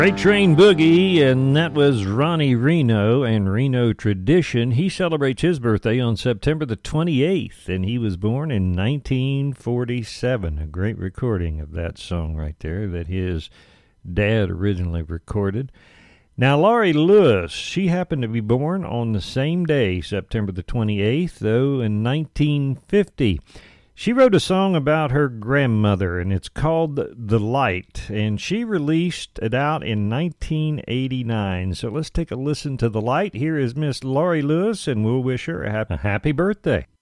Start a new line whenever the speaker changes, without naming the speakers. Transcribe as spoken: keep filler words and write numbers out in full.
Freight Train Boogie, and that was Ronnie Reno and Reno Tradition. He celebrates his birthday on September the twenty-eighth, and he was born in nineteen forty-seven. A great recording of that song right there that his dad originally recorded. Now, Laurie Lewis, she happened to be born on the same day, September the twenty-eighth, though in nineteen fifty. She wrote a song about her grandmother, and it's called The Light, and she released it out in nineteen eighty-nine. So let's take a listen to The Light. Here is Miss Laurie Lewis, and we'll wish her a happy birthday.